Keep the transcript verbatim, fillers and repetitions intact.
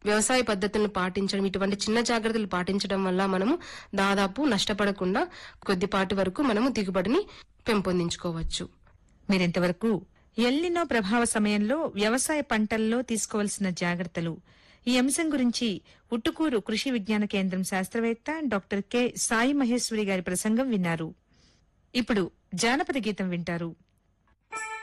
వ్యవసాయ పద్ధతులను పాటించడం, ఇటువంటి చిన్న జాగ్రత్తలు పాటించడం వల్ల మనము దాదాపు నష్టపడకుండా కొద్దిపాటి వరకు మనము దిగుబడిని పెంపొందించుకోవచ్చు. మీరింతవరకు ఎల్నినో ప్రభావ సమయంలో వ్యవసాయ పంటల్లో తీసుకోవాల్సిన జాగ్రత్తలు ఈ అంశం గురించి ఉట్టుకూరు కృషి విజ్ఞాన కేంద్రం శాస్త్రవేత్త డాక్టర్ కె సాయి మహేశ్వరి గారి ప్రసంగం విన్నారు. ఇప్పుడు జానపద గీతం వింటారు.